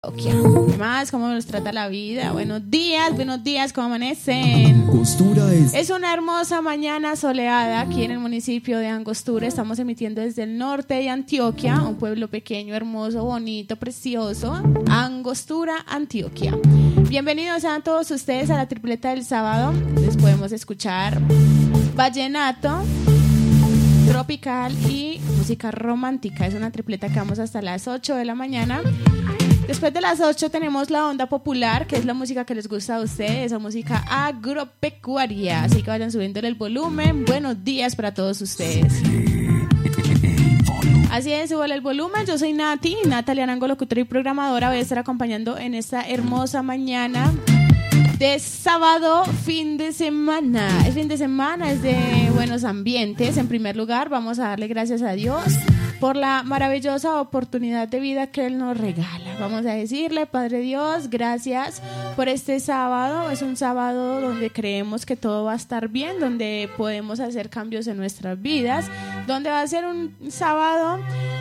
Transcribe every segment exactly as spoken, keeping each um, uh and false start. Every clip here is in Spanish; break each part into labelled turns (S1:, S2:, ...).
S1: ¿Qué más? ¿Cómo nos trata la vida? Buenos días, buenos días, ¿cómo amanecen?
S2: Angostura es...
S1: Es una hermosa mañana soleada aquí en el municipio de Angostura. Estamos emitiendo desde el norte de Antioquia, un pueblo pequeño, hermoso, bonito, precioso. Angostura, Antioquia. Bienvenidos a todos ustedes a la tripleta del sábado. Les podemos escuchar vallenato, tropical y música romántica. Es una tripleta que vamos hasta las ocho de la mañana. Después de las ocho tenemos la onda popular, que es la música que les gusta a ustedes, esa música agropecuaria. Así que vayan subiéndole el volumen. Buenos días para todos ustedes. Así es, súbale el volumen. Yo soy Nati, Natalia Arango, locutora y programadora. Voy a estar acompañando en esta hermosa mañana de sábado, fin de semana. El fin de semana es de buenos ambientes. En primer lugar, vamos a darle gracias a Dios por la maravillosa oportunidad de vida que Él nos regala. Vamos a decirle, Padre Dios, gracias por este sábado. Es un sábado donde creemos que todo va a estar bien, donde podemos hacer cambios en nuestras vidas, donde va a ser un sábado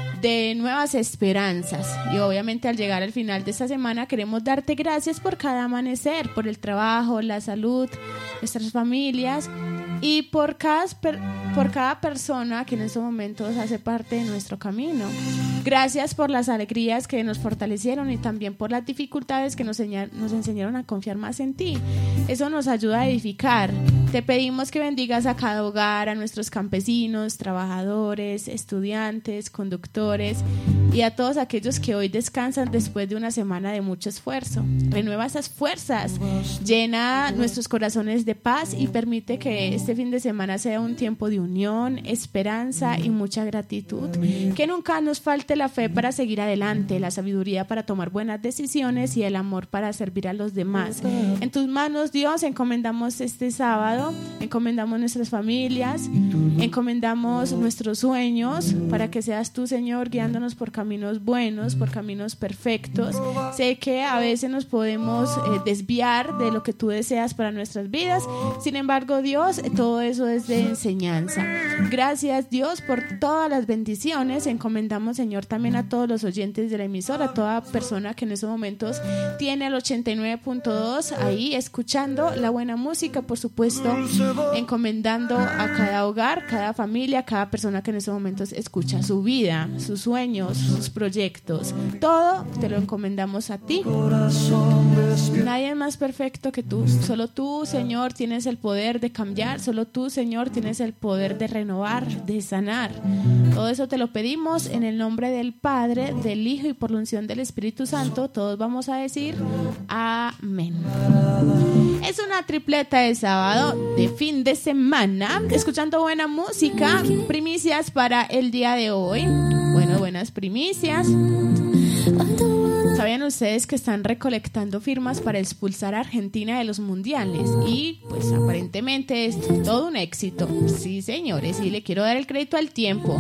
S1: de nuevas esperanzas. Y obviamente al llegar al final de esta semana queremos darte gracias por cada amanecer, por el trabajo, la salud, nuestras familias y por cada, por cada persona que en estos momentos hace parte de nuestro camino. Gracias por las alegrías que nos fortalecieron y también por las dificultades que nos, enseña, nos enseñaron a confiar más en ti. Eso nos ayuda a edificar. Te pedimos que bendigas a cada hogar, a nuestros campesinos, trabajadores, estudiantes, conductores y a todos aquellos que hoy descansan después de una semana de mucho esfuerzo. Renueva esas fuerzas, llena nuestros corazones de paz y permite que este fin de semana sea un tiempo de unión, esperanza y mucha gratitud. Que nunca nos falte la fe para seguir adelante, la sabiduría para tomar buenas decisiones y el amor para servir a los demás. En tus manos, Dios, encomendamos este sábado, encomendamos nuestras familias, encomendamos nuestros sueños para que seas tú, Señor, guiándonos por caminos buenos, por caminos perfectos. Sé que a veces nos podemos eh, desviar de lo que tú deseas para nuestras vidas. Sin embargo, Dios, todo eso es de enseñanza. Gracias, Dios, por todas las bendiciones. Encomendamos, Señor, también a todos los oyentes de la emisora, a toda persona que en estos momentos tiene el ochenta y nueve punto dos ahí escuchando la buena música, por supuesto, encomendando a cada hogar, cada familia, cada persona que en estos momentos escucha su vida, sus sueños, sus proyectos. Todo te lo encomendamos a ti. Nadie es más perfecto que tú. Solo tú, Señor, tienes el poder de cambiar. Solo tú, Señor, tienes el poder de renovar, de sanar. Todo eso te lo pedimos en el nombre del Padre, del Hijo y por la unción del Espíritu Santo. Todos vamos a decir amén. Es una tripleta de sábado, de fin de semana, escuchando buena música, primicias para el día de hoy. Bueno, buenas primicias. ¿Sabían ustedes que están recolectando firmas para expulsar a Argentina de los mundiales? Y pues aparentemente es todo un éxito. Sí, señores, y le quiero dar el crédito al tiempo.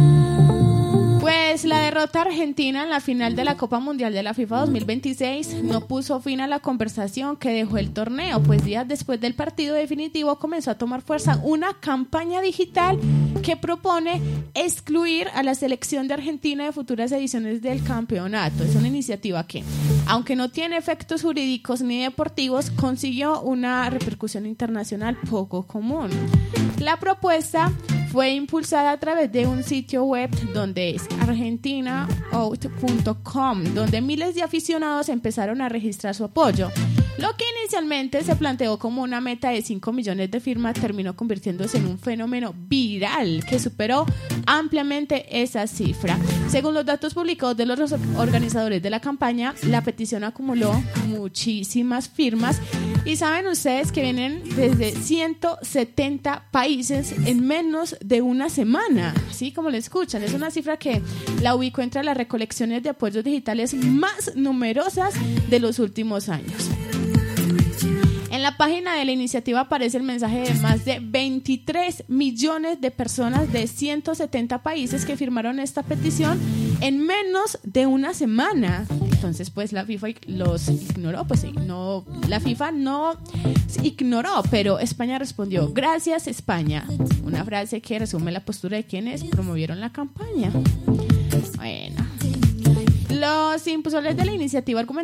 S1: Pues la derrota argentina en la final de la Copa Mundial de la FIFA dos mil veintiséis no puso fin a la conversación que dejó el torneo, pues días después del partido definitivo comenzó a tomar fuerza una campaña digital que propone excluir a la selección de Argentina de futuras ediciones del campeonato. Es una iniciativa que, aunque no tiene efectos jurídicos ni deportivos, consiguió una repercusión internacional poco común. La propuesta fue impulsada a través de un sitio web donde es argentina out punto com, donde miles de aficionados empezaron a registrar su apoyo. Lo que inicialmente se planteó como una meta de cinco millones de firmas terminó convirtiéndose en un fenómeno viral que superó ampliamente esa cifra. Según los datos publicados de los organizadores de la campaña, la petición acumuló muchísimas firmas y saben ustedes que vienen desde ciento setenta países en menos de una semana, así como lo escuchan. Es una cifra que la ubicó entre las recolecciones de apoyos digitales más numerosas de los últimos años. En la página de la iniciativa aparece el mensaje de más de veintitrés millones de personas de ciento setenta países que firmaron esta petición en menos de una semana. Entonces, pues la FIFA los ignoró, pues no, la FIFA no ignoró, pero España respondió: gracias, España. Una frase que resume la postura de quienes promovieron la campaña. Bueno. Los impulsores de la iniciativa argumentaron